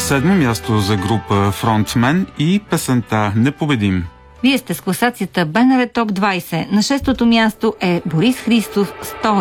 седмо място за група Frontman и песента "Непобедим". Вие сте с класацията БНР Топ 20. На 6-то място е Борис Христов "Стори".